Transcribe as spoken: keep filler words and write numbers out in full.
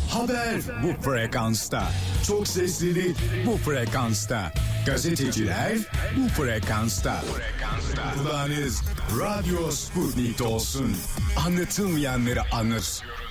Haber bu frekansta. Çok seslilik bu frekansta. Gazeteciler bu frekansta. Kulağınız Radyo Sputnik'te olsun. Anlatılmayanları anır.